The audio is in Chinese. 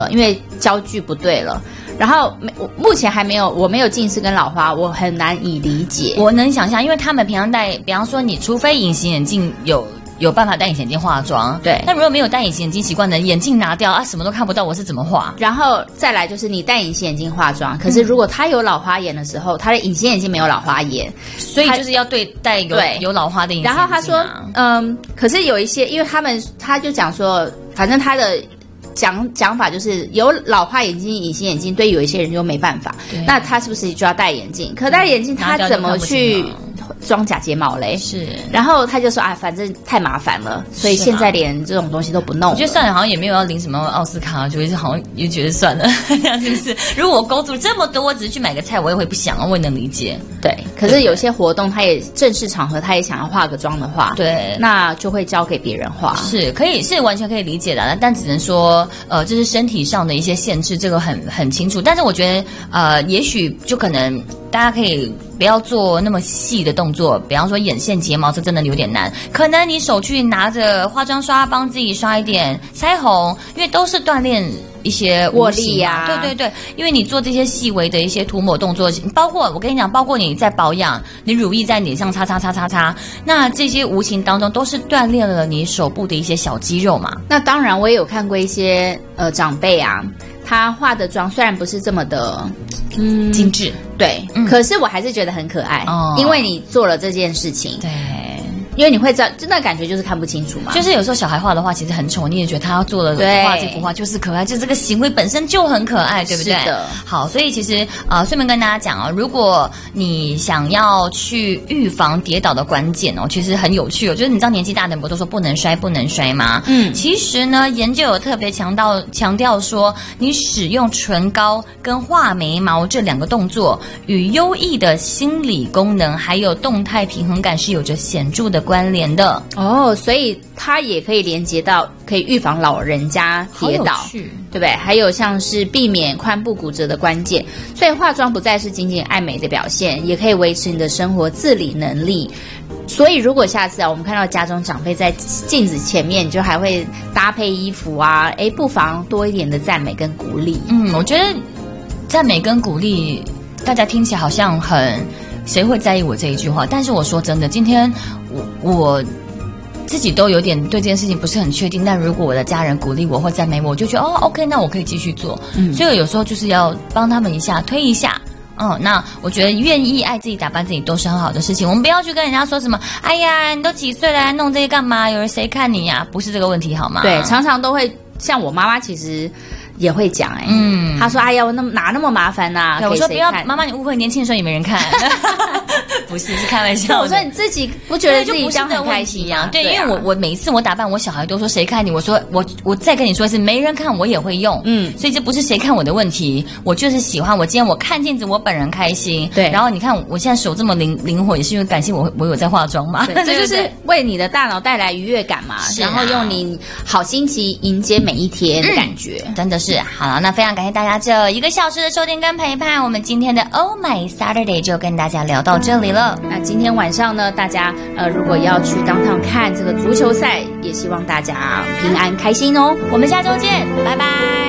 因为焦距不对了。然后目前我没有近视跟老花，我很难以理解。 我能想象，因为他们平常戴，比方说你除非隐形眼镜有办法戴隐形眼镜化妆， 对。 那如果没有戴隐形眼镜习惯的，眼镜拿掉啊，什么都看不到，我是怎么画？ 然后再来就是你戴隐形眼镜化妆，可是如果他有老花眼的时候，他的隐形眼镜没有老花眼， 所以就是要戴有老花的隐形眼镜、啊。 然后他说，可是有一些，因为他就讲说，反正他的。讲法就是有老花眼镜、隐形眼镜，对有一些人就没办法。那他是不是就要戴眼镜？可戴眼镜他怎么去装假睫毛嘞？是。然后他就说啊，反正太麻烦了，所以现在连这种东西都不弄。 我觉得算了，好像也没有要领什么奥斯卡，就是好像也觉得算了，这样是不是？如果我勾住这么多，我只是去买个菜，我也会不想，我也能理解。 对。可是有些活动，他也正式场合，他也想要化个妆的话，对，那就会交给别人化。 是可以，是完全可以理解的，但只能说。这是身体上的一些限制，这个很清楚。但是我觉得，也许就可能大家可以不要做那么细的动作，比方说眼线、睫毛，这真的有点难。可能你手去拿着化妆刷，帮自己刷一点腮红，因为都是锻炼一些握力啊。 对对对，因为你做这些细微的一些涂抹动作，包括我跟你讲，包括你在保养，你乳液在脸上擦，那这些无形当中都是锻炼了你手部的一些小肌肉嘛。 那当然，我也有看过一些长辈啊，他化的妆虽然不是这么的精致， 对，可是我还是觉得很可爱，因为你做了这件事情， 对。 因为你会知道，真的感觉就是看不清楚嘛。 就是有时候小孩画的画其实很丑，你也觉得他要做了画这幅画就是可爱，就这个行为本身就很可爱，对不对？是的。好，所以其实顺便跟大家讲哦，如果你想要去预防跌倒的关键哦，其实很有趣哦。就是你知道年纪大的人不都说不能摔吗？其实呢，研究有特别强调说，你使用唇膏跟画眉毛这两个动作，与优异的心理功能还有动态平衡感是有着显著的关联的哦，所以它也可以连接到可以预防老人家跌倒，对不对？还有像是避免髋部骨折的关键，所以化妆不再是仅仅爱美的表现，也可以维持你的生活自理能力。所以如果下次我们看到家中长辈在镜子前面，就还会搭配衣服啊，不妨多一点的赞美跟鼓励。 我觉得赞美跟鼓励，大家听起来好像谁会在意我这一句话？但是我说真的，今天我自己都有点对这件事情不是很确定。但如果我的家人鼓励我或赞美我，我就觉得OK， 那我可以继续做。所以有时候就是要帮他们一下，推一下。那我觉得愿意爱自己、打扮自己都是很好的事情。我们不要去跟人家说什么，哎呀，你都几岁了，弄这些干嘛？有人谁看你呀？不是这个问题好吗？ 对，常常都会像我妈妈，其实。也会讲她说哎呀，我哪那么麻烦呐、 我说不要，妈妈你误会，年轻的时候也没人看，不是开玩笑的。 我说你自己不觉得自己这样很开心啊？ 对，因为我每一次我打扮，我小孩都说谁看你，我说我再跟你说一次，没人看我也会用，所以这不是谁看我的问题，我就是喜欢，我今天我看镜子，我本人开心，对，然后你看我现在手这么灵活，也是因为感谢我有在化妆嘛， 这就是为你的大脑带来愉悦感嘛，然后用你好心情迎接每一天的感觉， 真的是。好了，那非常感谢大家这1个小时的收听跟陪伴，我们今天的 Oh My Saturday 就跟大家聊到这里了。 那今天晚上呢，大家如果要去downtown看这个足球赛，也希望大家平安开心哦。 我们下周见，拜拜。